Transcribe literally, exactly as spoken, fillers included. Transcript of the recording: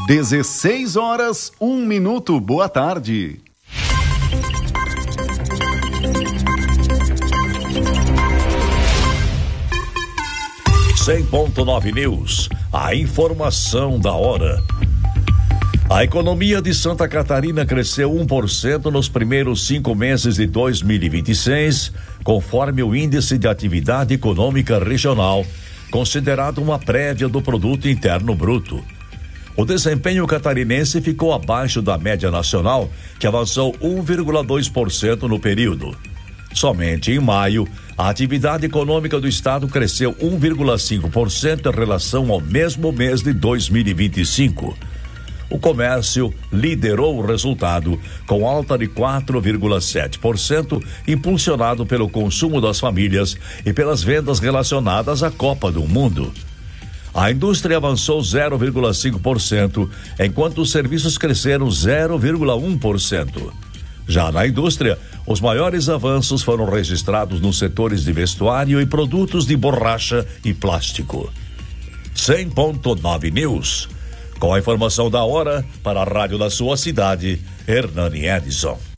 dezesseis horas, um minuto. Boa tarde. cem ponto nove News, a informação da hora. A economia de Santa Catarina cresceu um por cento nos primeiros cinco meses de dois mil e vinte e seis, conforme o Índice de Atividade Econômica Regional, considerado uma prévia do Produto Interno Bruto. O desempenho catarinense ficou abaixo da média nacional, que avançou um vírgula dois por cento no período. Somente em maio, a atividade econômica do estado cresceu um vírgula cinco por cento em relação ao mesmo mês de dois mil e vinte e cinco. O comércio liderou o resultado, com alta de quatro vírgula sete por cento, impulsionado pelo consumo das famílias e pelas vendas relacionadas à Copa do Mundo. A indústria avançou zero vírgula cinco por cento, enquanto os serviços cresceram zero vírgula um por cento. Já na indústria, os maiores avanços foram registrados nos setores de vestuário e produtos de borracha e plástico. cem ponto nove News. Com a informação da hora, para a rádio da sua cidade, Hernani Edson.